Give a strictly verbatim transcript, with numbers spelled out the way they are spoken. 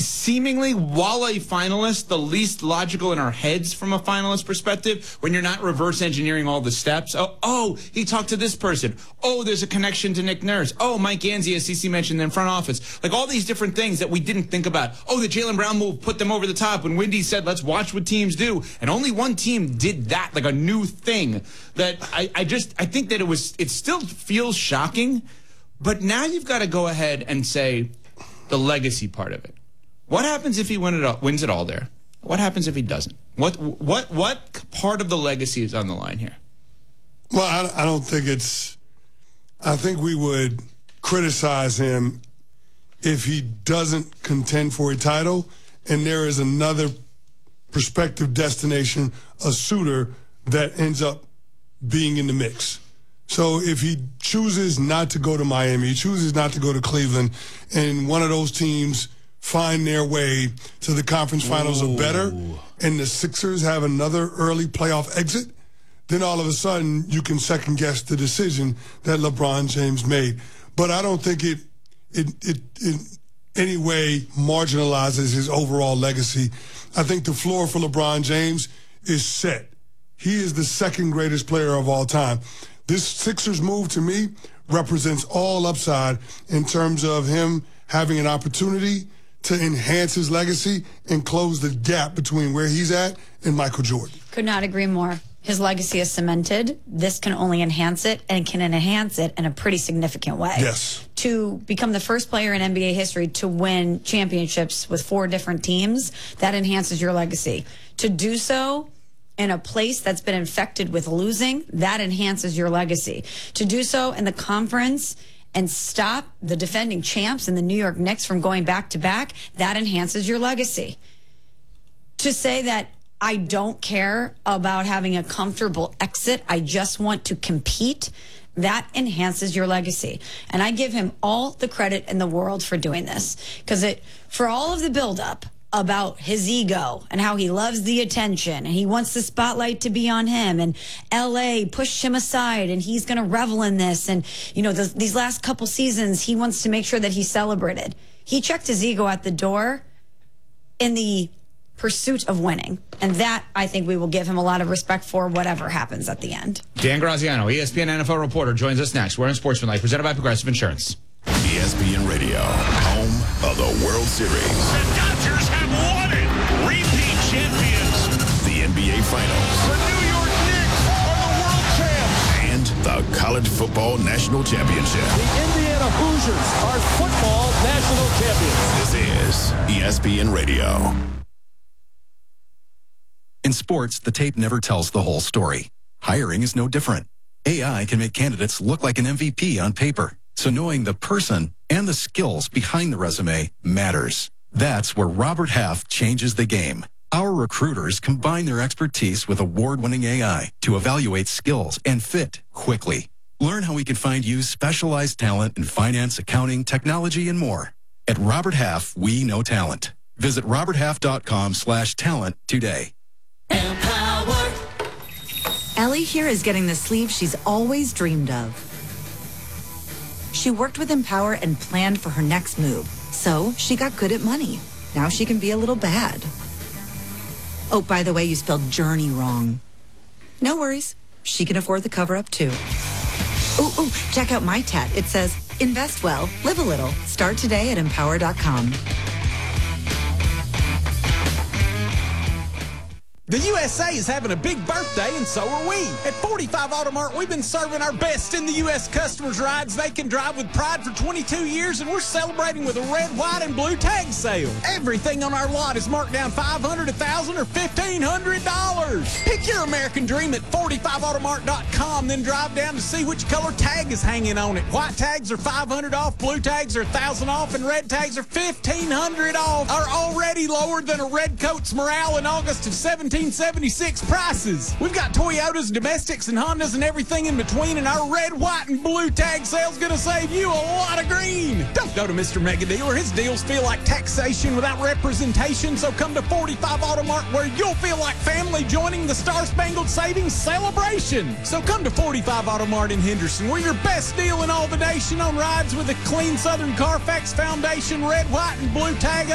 seemingly, while a finalist, the least logical in our heads from a finalist perspective, when you're not reverse engineering all the steps. Oh, oh, he talked to this person. Oh, there's a connection to Nick Nurse. Oh, Mike Gansey, as C C mentioned, in front office. Like all these different things that we didn't think about. Oh, the Jaylen Brown move put them over the top when Wendy said, let's watch what teams do. And only one team did that, like a new thing that I, I just, I think that it was, it still feels shocking. But now you've got to go ahead and say the legacy part of it. What happens if he win it all, wins it all there? What happens if he doesn't? What what what part of the legacy is on the line here? Well, I, I don't think it's – I think we would criticize him if he doesn't contend for a title and there is another prospective destination, a suitor, that ends up being in the mix. So if he chooses not to go to Miami, he chooses not to go to Cleveland, and one of those teams – find their way to the conference finals Ooh. Or better, and the Sixers have another early playoff exit, then all of a sudden you can second-guess the decision that LeBron James made. But I don't think it, it, it in any way marginalizes his overall legacy. I think the floor for LeBron James is set. He is the second greatest player of all time. This Sixers move, to me, represents all upside in terms of him having an opportunity to enhance his legacy and close the gap between where he's at and Michael Jordan. Could not agree more. His legacy is cemented. This can only enhance it, and can enhance it in a pretty significant way. Yes. To become the first player in N B A history to win championships with four different teams, that enhances your legacy. To do so in a place that's been infected with losing, that enhances your legacy. To do so in the conference and stop the defending champs and the New York Knicks from going back-to-back, that enhances your legacy. To say that I don't care about having a comfortable exit, I just want to compete, that enhances your legacy. And I give him all the credit in the world for doing this. Because it, for all of the buildup about his ego and how he loves the attention and he wants the spotlight to be on him, and L A pushed him aside and he's going to revel in this, and you know the, these last couple seasons he wants to make sure that he's celebrated. He checked his ego at the door in the pursuit of winning, and that I think we will give him a lot of respect for, whatever happens at the end. Dan Graziano, E S P N N F L reporter, joins us next. We're in Sportsmanlike, presented by Progressive Insurance. E S P N Radio, home of the World Series. The Dodgers have won it! Repeat champions! The N B A Finals. The New York Knicks are the world champs! And the College Football National Championship. The Indiana Hoosiers are football national champions. This is E S P N Radio. In sports, the tape never tells the whole story. Hiring is no different. A I can make candidates look like an M V P on paper. So knowing the person and the skills behind the resume matters. That's where Robert Half changes the game. Our recruiters combine their expertise with award-winning A I to evaluate skills and fit quickly. Learn how we can find you specialized talent in finance, accounting, technology, and more. At Robert Half, we know talent. Visit roberthalf.com slash talent today. Empower. Ellie here is getting the sleeve she's always dreamed of. She worked with Empower and planned for her next move. So she got good at money. Now she can be a little bad. Oh, by the way, you spelled journey wrong. No worries. She can afford the cover-up, too. Ooh, ooh, check out my tat. It says, invest well, live a little. Start today at empower dot com. The U S A is having a big birthday, and so are we. At forty-five Automart, we've been serving our best in the U S customers rides they can drive with pride for twenty-two years, and we're celebrating with a red, white, and blue tag sale. Everything on our lot is marked down five hundred dollars, one thousand dollars, or fifteen hundred dollars. Pick your American dream at forty-five automart dot com, then drive down to see which color tag is hanging on it. White tags are five hundred dollars off, blue tags are one thousand dollars off, and red tags are fifteen hundred dollars off. Are already lower than a red coat's morale in August of seventeen seventy-six prices. We've got Toyotas, domestics, and Hondas, and everything in between, and our red, white, and blue tag sale's gonna save you a lot of green. Don't go to Mister Mega Dealer. His deals feel like taxation without representation, so come to forty-five Automart, where you'll feel like family joining the Star Spangled Savings celebration. So come to forty-five Automart in Henderson. We're your best deal in all the nation on rides with a clean Southern Carfax Foundation red, white, and blue tag